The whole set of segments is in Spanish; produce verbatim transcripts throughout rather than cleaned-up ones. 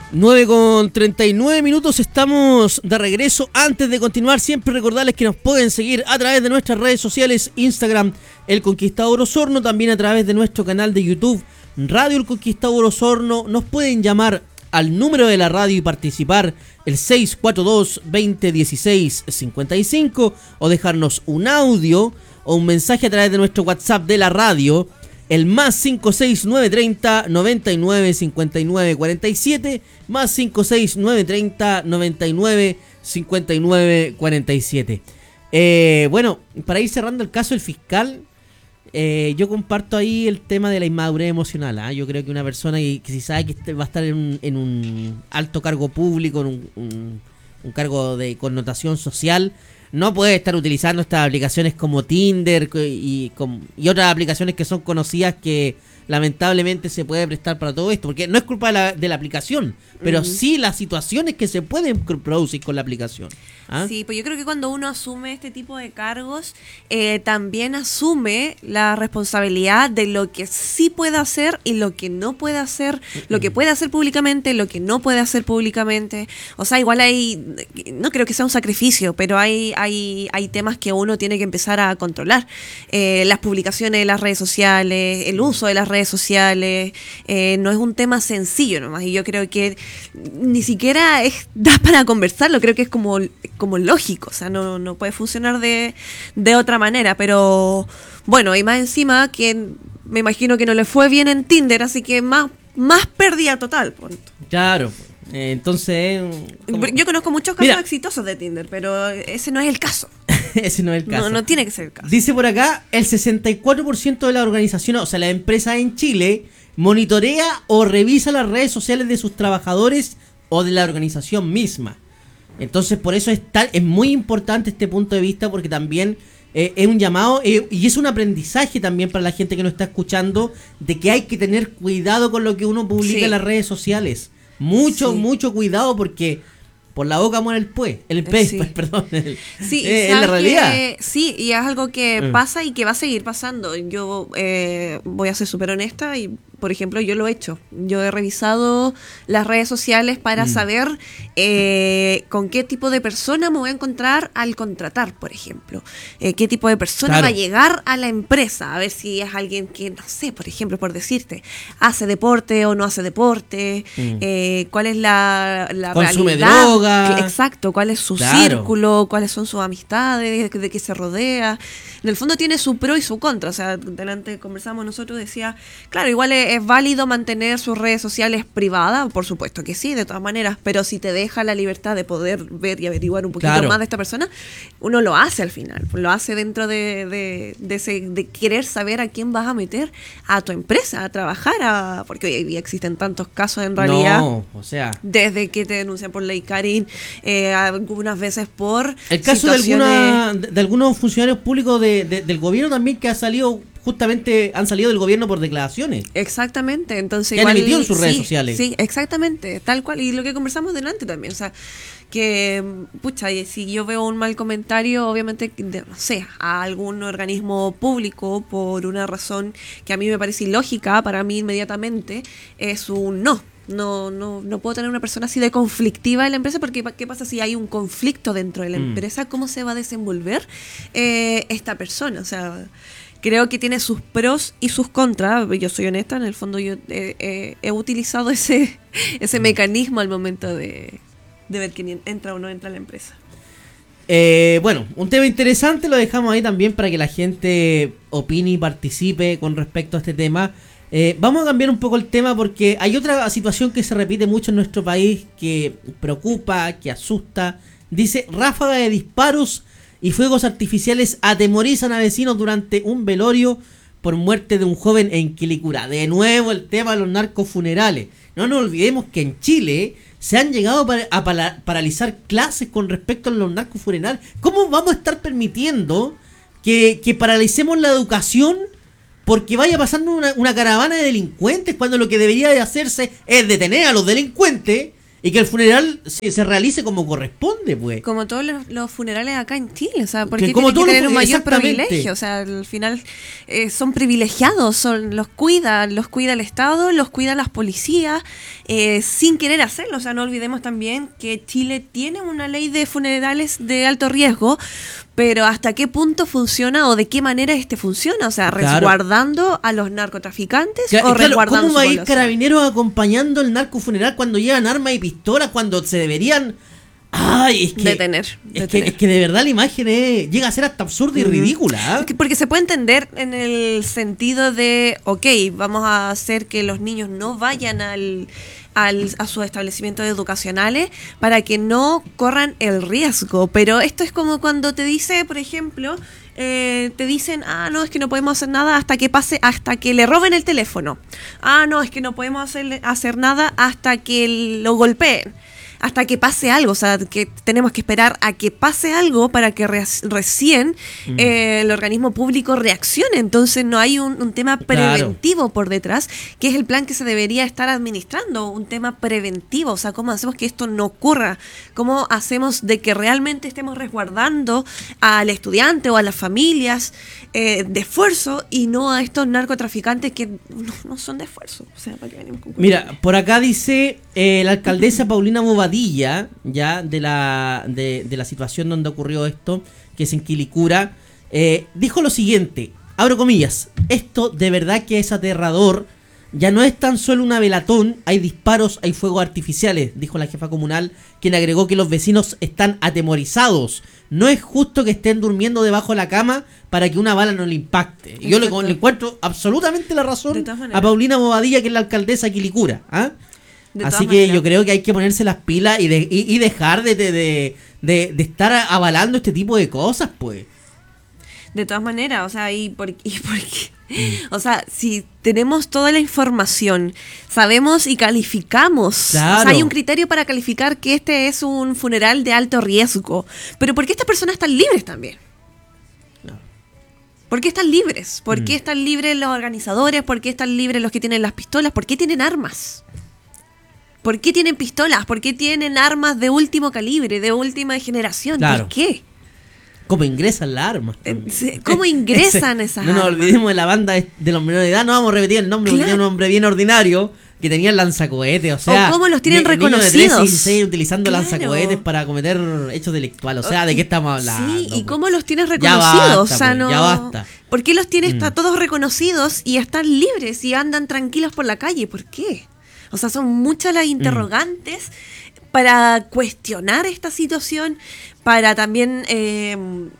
nueve con treinta y nueve minutos, estamos de regreso. Antes de continuar, siempre recordarles que nos pueden seguir a través de nuestras redes sociales, Instagram, El Conquistador Osorno, también a través de nuestro canal de YouTube, Radio El Conquistador Osorno. Nos pueden llamar al número de la radio y participar, el seis cuatro dos, veinte dieciséis cincuenta y cinco, o dejarnos un audio o un mensaje a través de nuestro WhatsApp de la radio, el más cinco seis nueve treinta, noventa y nueve cincuenta y nueve cuarenta y siete, más cinco seis nueve treinta, noventa y nueve cincuenta y nueve cuarenta y siete. Eh, bueno, para ir cerrando el caso del fiscal, eh, yo comparto ahí el tema de la inmadurez emocional. ¿eh? Yo creo que una persona que, que si sabe que va a estar en un, en un alto cargo público, en un, un, un cargo de connotación social, no puede estar utilizando estas aplicaciones como Tinder y, y otras aplicaciones que son conocidas, que lamentablemente se puede prestar para todo esto, porque no es culpa de la, de la aplicación, pero uh-huh. sí las situaciones que se pueden producir con la aplicación. ¿Ah? Sí, pues yo creo que cuando uno asume este tipo de cargos, eh, también asume la responsabilidad de lo que sí puede hacer y lo que no puede hacer, uh-huh. lo que puede hacer públicamente, lo que no puede hacer públicamente. O sea, igual hay, no creo que sea un sacrificio, pero hay, hay, hay temas que uno tiene que empezar a controlar. Eh, las publicaciones de las redes sociales, el uso de las redes sociales, eh, no es un tema sencillo nomás, y yo creo que ni siquiera es, da para conversarlo, creo que es como, como lógico, o sea, no, no puede funcionar de, de otra manera, pero bueno, y más encima que me imagino que no le fue bien en Tinder, así que más, más pérdida total. Punto. Claro, eh, entonces... ¿cómo? Yo conozco muchos casos Mira. exitosos de Tinder, pero ese no es el caso. Ese no es el caso. No, no tiene que ser el caso. Dice por acá, el sesenta y cuatro por ciento de las organizaciones, o sea, las empresas en Chile, monitorea o revisa las redes sociales de sus trabajadores o de la organización misma. Entonces, por eso es, tal, es muy importante este punto de vista, porque también eh, es un llamado eh, y es un aprendizaje también para la gente que nos está escuchando, de que hay que tener cuidado con lo que uno publica sí. en las redes sociales. Mucho, sí. mucho cuidado, porque... por la boca muere el pez, el pez, sí. perdón. El, sí, eh, es la realidad. Que, sí, y es algo que mm. pasa y que va a seguir pasando. Yo eh, voy a ser súper honesta y, por ejemplo, yo lo he hecho. Yo he revisado las redes sociales para mm. saber eh, con qué tipo de persona me voy a encontrar al contratar, por ejemplo. Eh, qué tipo de persona claro. va a llegar a la empresa. A ver si es alguien que, no sé, por ejemplo, por decirte, hace deporte o no hace deporte. Mm. Eh, cuál es la, la Consume realidad. droga. Exacto, cuál es su claro. círculo, cuáles son sus amistades, de, de qué se rodea. En el fondo tiene su pro y su contra. O sea, delante conversamos nosotros, decía, claro, igual es, es válido mantener sus redes sociales privadas, por supuesto que sí, de todas maneras, pero si te deja la libertad de poder ver y averiguar un poquito claro. más de esta persona, uno lo hace al final, lo hace dentro de, de, de, ese, de querer saber a quién vas a meter a tu empresa, a trabajar, a, porque hoy día existen tantos casos en realidad. No, o sea, desde que te denuncian por ley Karin, eh, algunas veces por el caso de, alguna, de, de algunos funcionarios públicos de De, de, del gobierno también, que ha salido justamente han salido del gobierno por declaraciones. Exactamente, entonces que igual, han emitido en sus redes sí, sociales. Sí, exactamente, tal cual, y lo que conversamos delante también, o sea, que pucha, si yo veo un mal comentario, obviamente, de, no sé, a algún organismo público por una razón que a mí me parece ilógica, para mí inmediatamente es un no. No, no, no puedo tener una persona así de conflictiva en la empresa, porque ¿qué pasa si hay un conflicto dentro de la mm. empresa? ¿Cómo se va a desenvolver eh, esta persona? O sea, creo que tiene sus pros y sus contras. Yo soy honesta, en el fondo yo eh, eh, he utilizado ese, ese mm. mecanismo al momento de, de ver quién entra o no entra a la empresa. Eh, bueno, un tema interesante, lo dejamos ahí también para que la gente opine y participe con respecto a este tema. Eh, vamos a cambiar un poco el tema, porque hay otra situación que se repite mucho en nuestro país, que preocupa, que asusta. Dice, ráfaga de disparos y fuegos artificiales atemorizan a vecinos durante un velorio por muerte de un joven en Quilicura. De nuevo el tema de los narcofunerales. No nos olvidemos que en Chile se han llegado a paralizar clases con respecto a los narcofunerales. ¿Cómo vamos a estar permitiendo que, que paralicemos la educación porque vaya pasando una, una caravana de delincuentes, cuando lo que debería de hacerse es detener a los delincuentes y que el funeral se, se realice como corresponde, pues. Como todos los, los funerales acá en Chile, o sea, porque Que como tienen que todos tener los- un mayor exactamente. privilegio, o sea, al final eh, son privilegiados, son los cuida, los cuida el Estado, los cuida las policías, eh, sin querer hacerlo, o sea, no olvidemos también que Chile tiene una ley de funerales de alto riesgo, pero hasta qué punto funciona o de qué manera este funciona, o sea, Claro. resguardando a los narcotraficantes Claro, o claro, resguardando ¿cómo va su a ir población? Carabineros acompañando el narcofuneral cuando llevan armas y pistolas, cuando se deberían... Ay, es que... Detener, Es que, detener. es que de verdad la imagen es- llega a ser hasta absurda y Ujú. ridícula. ¿ah? Es que- Porque se puede entender en el sentido de, ok, vamos a hacer que los niños no vayan al, al- a sus establecimientos educacionales para que no corran el riesgo. Pero esto es como cuando te dice, por ejemplo, eh, te dicen, ah, no, es que no podemos hacer nada hasta que pase, hasta que le roben el teléfono. Ah, no, es que no podemos hacerle- hacer nada hasta que lo golpeen. Hasta que pase algo, o sea, que tenemos que esperar a que pase algo para que re- recién Mm. eh, el organismo público reaccione. Entonces no hay un, un tema preventivo por detrás, que es el plan que se debería estar administrando, un tema preventivo, o sea, cómo hacemos que esto no ocurra, cómo hacemos de que realmente estemos resguardando al estudiante o a las familias eh, de esfuerzo y no a estos narcotraficantes que no, no son de esfuerzo. O sea, ¿para qué venimos con Mira, por acá dice eh, la alcaldesa Paulina Bobadilla, ya, de la, de, de la situación donde ocurrió esto, que es en Quilicura, eh, dijo lo siguiente, abro comillas, esto de verdad que es aterrador, ya no es tan solo una velatón, hay disparos, hay fuegos artificiales, dijo la jefa comunal, quien agregó que los vecinos están atemorizados. No es justo que estén durmiendo debajo de la cama para que una bala no le impacte. Y yo le, Exacto. le encuentro absolutamente la razón De todas maneras. a Paulina Bobadilla, que es la alcaldesa de Quilicura. ¿ah? De Así todas que maneras. yo creo que hay que ponerse las pilas y, de, y, y dejar de, de, de, de- de estar avalando este tipo de cosas, pues. De todas maneras, o sea, y por, y por qué? O sea, si tenemos toda la información, sabemos y calificamos, Claro. o sea, hay un criterio para calificar que este es un funeral de alto riesgo, pero ¿por qué estas personas están libres también? No. ¿Por qué están libres? ¿Por Mm. qué están libres los organizadores? ¿Por qué están libres los que tienen las pistolas? ¿Por qué tienen armas? ¿Por qué tienen pistolas? ¿Por qué tienen armas de último calibre, de última generación? Claro. ¿Por qué? ¿Cómo ingresan las armas? Eh, sí, ¿cómo ingresan Ese- esas No nos armas? olvidemos de la banda de de los menores de edad. No vamos a repetir el nombre porque Claro. era un hombre bien ordinario que tenía el lanzacohetes. O sea, O cómo los tienen ni- niños de reconocidos. trece y dieciséis utilizando Claro. lanzacohetes para cometer hechos delictuales. O sea, ¿de qué estamos hablando? Sí, y pues? cómo los tienes Ya reconocidos. basta, o sea, pues, no. ya basta. ¿Por qué los tienes Mm. a todos reconocidos y están libres y andan tranquilos por la calle? ¿Por qué? O sea, son muchas Mm. las interrogantes para cuestionar esta situación, para también eh,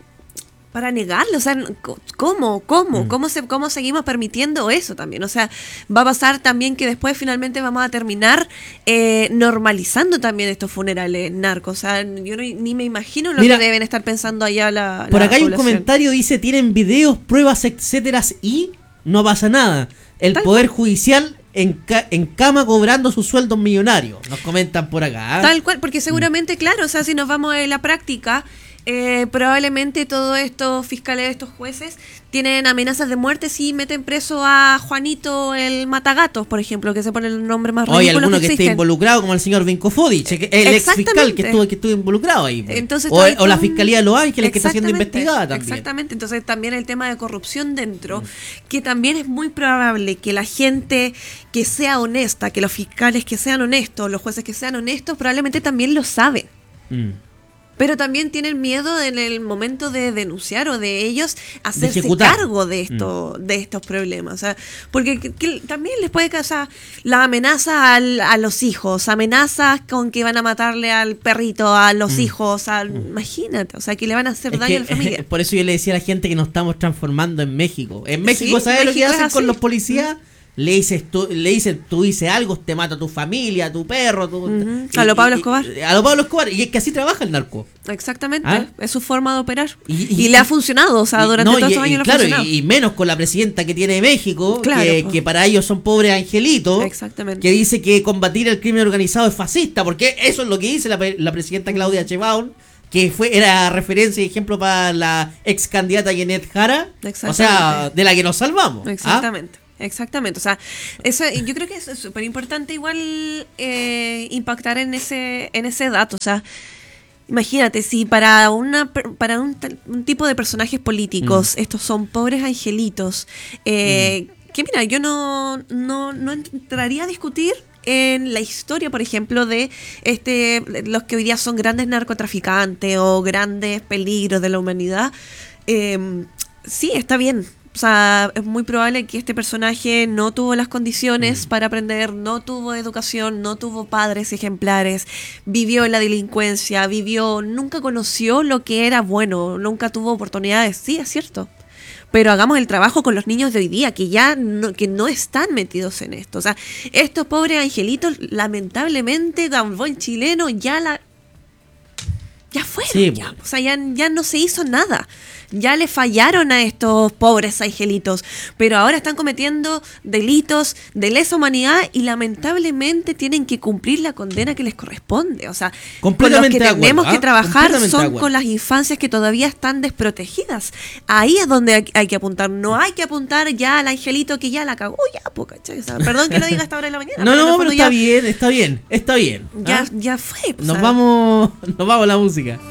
para negarlo. O sea, ¿cómo? ¿Cómo? Mm. ¿Cómo, se, ¿Cómo seguimos permitiendo eso también? O sea, va a pasar también que después finalmente vamos a terminar eh, normalizando también estos funerales narcos. O sea, yo no- ni me imagino lo Mira, que deben estar pensando allá la Por la acá hay un población. comentario, dice, tienen videos, pruebas, etcétera, y no pasa nada. El Tal Poder Judicial en, ca- en cama cobrando sus sueldos millonarios. Nos comentan por acá. ¿ah? Tal cual, porque seguramente, claro, o sea, si nos vamos a la práctica, eh, probablemente todos estos fiscales, estos jueces, tienen amenazas de muerte si meten preso a Juanito el Matagatos, por ejemplo, que se pone el nombre más Oye, ridículo alguno que, esté existen. involucrado, como el señor Vinko Fodic, el ex fiscal Exactamente. que estuvo, que estuvo involucrado ahí. pues. Entonces, o, todo hay o la todo un- Fiscalía de Los Ángeles, que está siendo Exactamente, investigada también. Exactamente, entonces también el tema de corrupción dentro, que también es muy probable que la gente que sea honesta, que los fiscales que sean honestos, los jueces que sean honestos, probablemente también lo saben. Mm. Pero también tienen miedo en el momento de denunciar o de ellos hacerse ejecutar. cargo de esto, de estos problemas. O sea, porque que- que también les puede causar la amenaza al- a los hijos, amenazas con que van a matarle al perrito, a los Mm. hijos, al- imagínate, o sea, que le van a hacer Es daño que, a la familia. por eso yo le decía a la gente que nos estamos transformando en México. En México, Sí, ¿sabes lo que México es hacen con así. los policías? Le dices tú, le dicen, tú dices algo, te mato a tu familia, a tu perro. Tu, Ujú. y- A lo Pablo y- Escobar. y- A lo Pablo Escobar. Y es que así trabaja el narco. Exactamente, ¿Ah? es su forma de operar. Y- Y, y- le ha funcionado, o sea, Y- durante no, todos y- estos y años le ha claro, funcionado. y, y menos con la presidenta que tiene México, Claro, que, po. que para ellos son pobres angelitos. Exactamente. Que dice que combatir el crimen organizado es fascista, porque eso es lo que dice la, pre- la presidenta Claudia Sheinbaum, que fue era referencia y ejemplo para la ex candidata Janet Jara. O sea, Exactamente. de la que nos salvamos. ¿ah? Exactamente. Exactamente, o sea, eso, yo creo que es súper importante igual eh, impactar en ese en ese dato, o sea, imagínate si para una para un, un tipo de personajes políticos mm. estos son pobres angelitos, eh, mm. que mira, yo no, no, no entraría a discutir en la historia, por ejemplo, de este los que hoy día son grandes narcotraficantes o grandes peligros de la humanidad. Eh, sí, está bien. O sea, es muy probable que este personaje no tuvo las condiciones mm. para aprender, no tuvo educación, no tuvo padres ejemplares, vivió en la delincuencia, vivió, nunca conoció lo que era bueno, nunca tuvo oportunidades. Sí, es cierto. Pero hagamos el trabajo con los niños de hoy día, que ya no, que no están metidos en esto. O sea, estos pobres angelitos, lamentablemente, un buen chileno, ya la... Ya fueron, sí, ya. O sea, ya, ya no se hizo nada. Ya le fallaron a estos pobres angelitos, pero ahora están cometiendo delitos de lesa humanidad y lamentablemente tienen que cumplir la condena que les corresponde. O sea, con los que tenemos acuerdo, que trabajar ¿ah? son con las infancias que todavía están desprotegidas. Ahí es donde hay, hay que apuntar. No hay que apuntar ya al angelito que ya la cagó. Ya, pues, ¿cachai? O sea, perdón que lo diga a esta hora de la mañana. No, no, pero ya, está bien, está bien, está bien. Ya, ¿ah? ya fue. Pues, nos, vamos, nos vamos a la música.